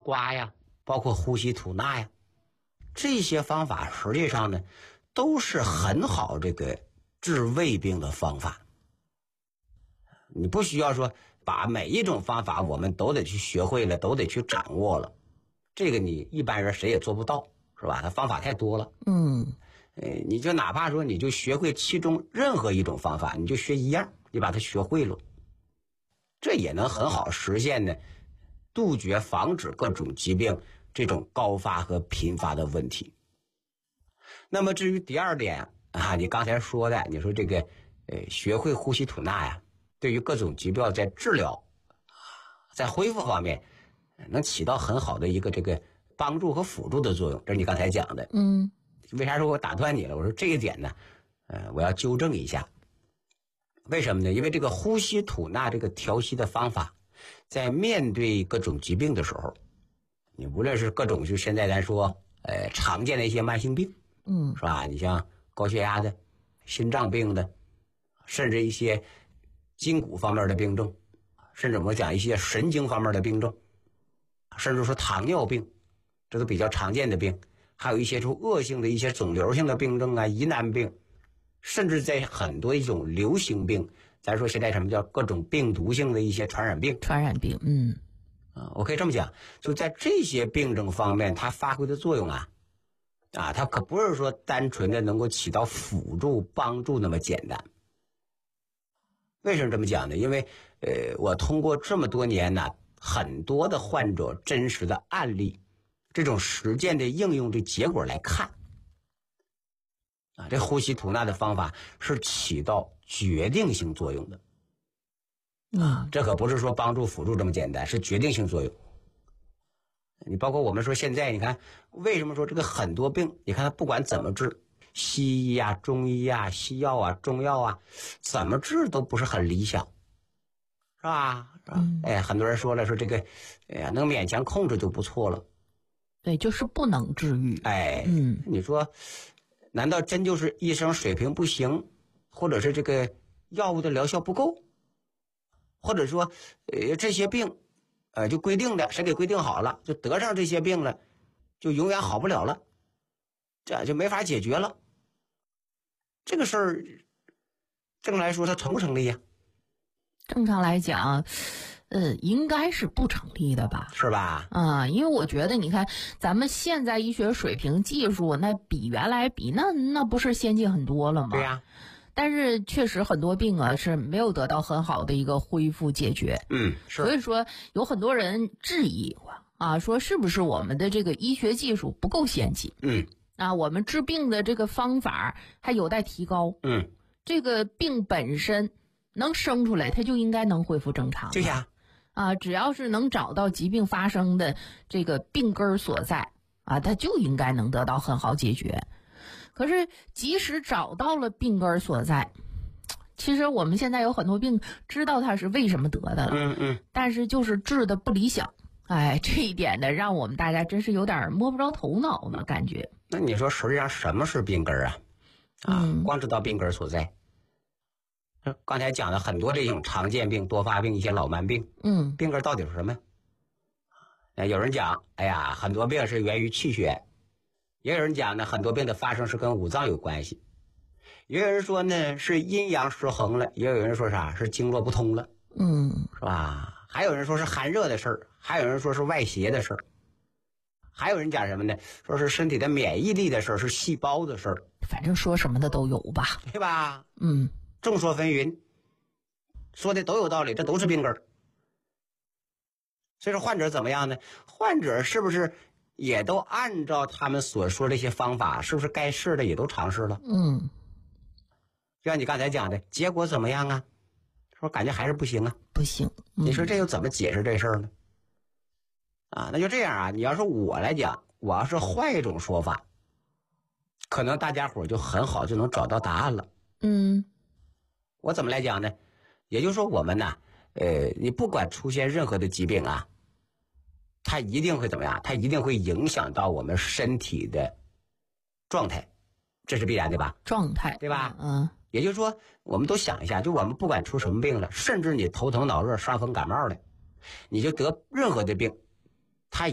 刮呀，包括呼吸吐纳呀，这些方法实际上呢都是很好这个治胃病的方法。你不需要说把每一种方法我们都得去学会了，都得去掌握了，这个你一般人谁也做不到，是吧？它方法太多了。你就哪怕说你就学会其中任何一种方法，你就学一样，你把它学会了，这也能很好实现呢杜绝防止各种疾病这种高发和频发的问题。那么至于第二点啊，你刚才说的，你说这个学会呼吸吐纳呀，对于各种疾病在治疗在恢复方面能起到很好的一个这个帮助和辅助的作用，这是你刚才讲的。为啥说我打断你了？我说这一点呢我要纠正一下。为什么呢？因为这个呼吸吐纳这个调息的方法，在面对各种疾病的时候，你无论是各种就现在咱说常见的一些慢性病，是吧？你像高血压的、心脏病的，甚至一些筋骨方面的病症，甚至我们讲一些神经方面的病症，甚至说糖尿病，这都比较常见的病，还有一些恶性的一些肿瘤性的病症啊、疑难病，甚至在很多一种流行病，咱说现在什么叫各种病毒性的一些传染病，我可以这么讲，就在这些病症方面，它发挥的作用它可不是说单纯的能够起到辅助帮助那么简单。为什么这么讲呢？因为我通过这么多年很多的患者真实的案例，这种实践的应用的结果来看这呼吸吐纳的方法是起到决定性作用的。这可不是说帮助辅助这么简单，是决定性作用。你包括我们说现在你看为什么说这个很多病，你看它不管怎么治，西医中医西药中药怎么治都不是很理想，是吧？很多人说了，说这个能勉强控制就不错了。 对，就是不能治愈。 你说难道真就是医生水平不行，或者是这个药物的疗效不够，或者说这些病就规定的谁给规定好了，就得上这些病了就永远好不了了，这就没法解决了？这个事儿正来说它成不成立呀？ 正常来讲应该是不成立的吧？ 是吧？ 因为我觉得你看咱们现在医学水平技术那比原来比那不是先进很多了吗？ 对呀。 但是确实很多病是没有得到很好的一个恢复解决。 是。 所以说有很多人质疑说是不是我们的这个医学技术不够先进？我们治病的这个方法还有待提高。这个病本身能生出来，它就应该能恢复正常。 对呀。 只要是能找到疾病发生的这个病根所在它就应该能得到很好解决。可是即使找到了病根所在，其实我们现在有很多病知道它是为什么得的了，但是就是治的不理想。这一点呢让我们大家真是有点摸不着头脑呢感觉。 那你说实际上什么是病根光知道病根所在，刚才讲的很多这种常见病、多发病、一些老慢病，病根到底是什么呀？有人讲很多病是源于气血，也有人讲呢很多病的发生是跟五脏有关系，也有人说呢是阴阳失衡了，也有人说是经络不通了，是吧？还有人说是寒热的事儿，还有人说是外邪的事儿，还有人讲什么呢？说是身体的免疫力的事儿，是细胞的事儿， 反正说什么的都有吧， 对吧？众说纷纭，说的都有道理，这都是病根儿。所以说患者怎么样呢？患者是不是也都按照他们所说这些方法，是不是该试的也都尝试了？就像你刚才讲的，结果怎么样说感觉还是不行不行。 你说这又怎么解释这事儿呢？那就这样你要说我来讲，我要是换一种说法，可能大家伙就很好就能找到答案了。我怎么来讲呢？也就是说我们你不管出现任何的疾病它一定会怎么样？它一定会影响到我们身体的状态，这是必然的吧？ 状态， 对吧？也就是说我们都想一下，就我们不管出什么病了，甚至你头疼脑热伤风感冒的，你就得任何的病，